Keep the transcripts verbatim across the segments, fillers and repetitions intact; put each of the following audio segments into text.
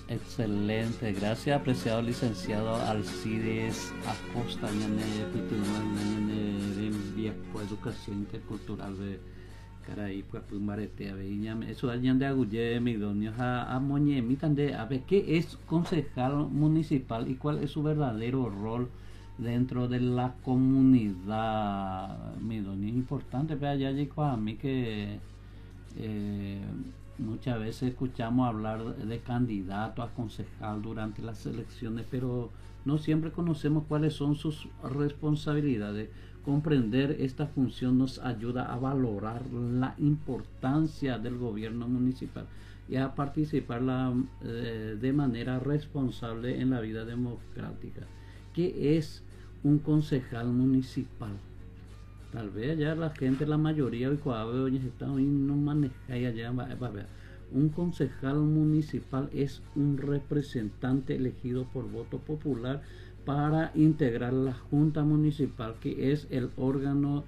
Excelente, gracias apreciado licenciado Alcides Acosta, ñane ñane viejo educación intercultural de caray pues marete a ver ñame eso ñande agulle mi donio a a moñe mi tande a ver qué es concejal municipal y cuál es su verdadero rol dentro de la comunidad. Mi donio es importante, pero allá llegó a mí que eh, muchas veces escuchamos hablar de candidato a concejal durante las elecciones, pero no siempre conocemos cuáles son sus responsabilidades. Comprender esta función nos ayuda a valorar la importancia del gobierno municipal y a participar la, eh, de manera responsable en la vida democrática. ¿Qué es un concejal municipal? Tal vez ya la gente, la mayoría, hoy hoy está hoy no maneja allá, va, va a ver. Un concejal municipal es un representante elegido por voto popular para integrar la Junta Municipal, que es el órgano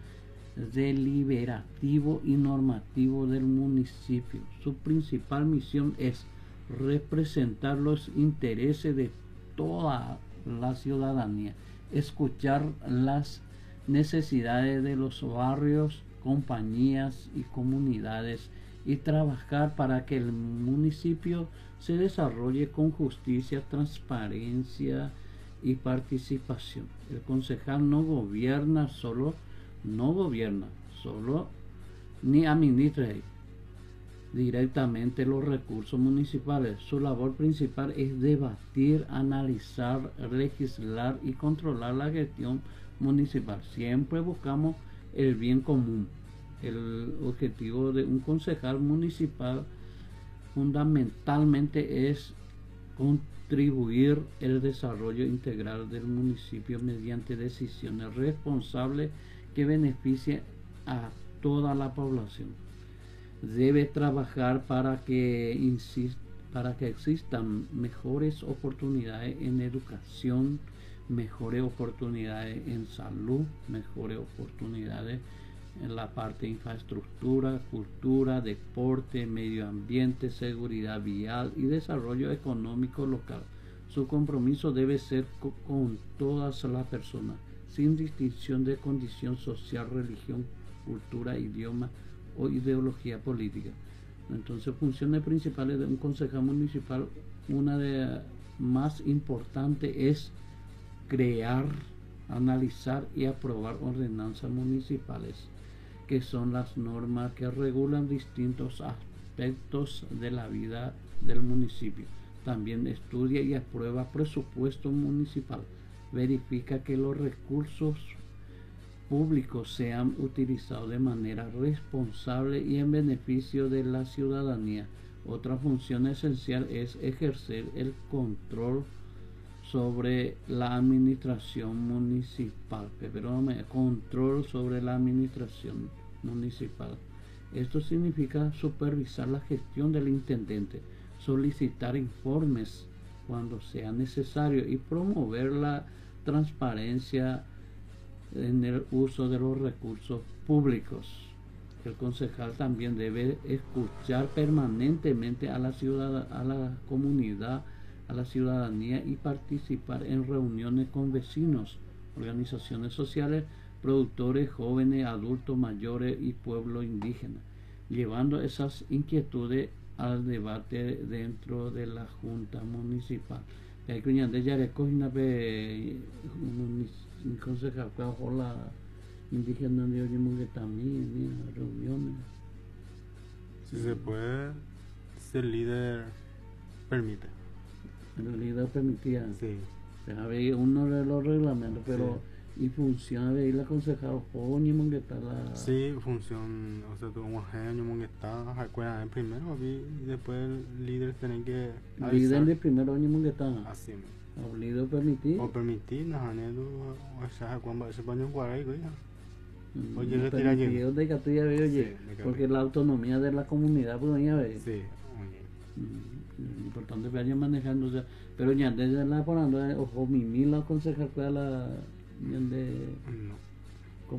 deliberativo y normativo del municipio. Su principal misión es representar los intereses de toda la ciudadanía, escuchar las necesidades de los barrios, compañías y comunidades y trabajar para que el municipio se desarrolle con justicia, transparencia y participación. El concejal no gobierna solo, no gobierna solo ni administra directamente los recursos municipales. Su labor principal es debatir, analizar, legislar y controlar la gestión municipal. Siempre buscamos el bien común. El objetivo de un concejal municipal fundamentalmente es contribuir el desarrollo integral del municipio mediante decisiones responsables que beneficien a toda la población. Debe trabajar para que insist, para que existan mejores oportunidades en educación, mejores oportunidades en salud, mejores oportunidades en la parte de infraestructura, cultura, deporte, medio ambiente, seguridad vial y desarrollo económico local. Su compromiso debe ser co con todas las personas, sin distinción de condición social, religión, cultura, idioma o ideología política. Entonces, funciones principales de un concejal municipal, una de las más importantes es crear, analizar y aprobar ordenanzas municipales, que son las normas que regulan distintos aspectos de la vida del municipio. También estudia y aprueba presupuesto municipal. Verifica que los recursos públicos sean utilizados de manera responsable y en beneficio de la ciudadanía. Otra función esencial es ejercer el control sobre la administración municipal. Pero control sobre la administración municipal. Esto significa supervisar la gestión del intendente, solicitar informes cuando sea necesario y promover la transparencia en el uso de los recursos públicos. El concejal también debe escuchar permanentemente a la ciudad, a la comunidad, a la ciudadanía y participar en reuniones con vecinos, organizaciones sociales, productores, jóvenes, adultos mayores y pueblo indígena, llevando esas inquietudes al debate dentro de la Junta Municipal. Hay que de ya recogen un concejal que la indígena de hoy también reuniones. Si se puede, si el líder permite. El líder permitía. Sí. A ver, uno de los reglamentos, pero sí. Y funciona de ir la concejal Joñi Mongueta la. Sí, función, o sea, tu un genio Mongueta, recuerda primero y después el líder tiene que avisar. Líder de primero Joñi Mongueta. Así mismo. O líder permitir. O permitir, no, Janedo, o sea, cuando se pone un guaraigo ya. Oye, retira yo. De que ya veo, oye, porque la autonomía de la comunidad, pues ya ve. Sí, oye. Mm, importante que vayan manejando, o sea, pero ya desde la por ando, ojo, mi mil la concejal que la de no.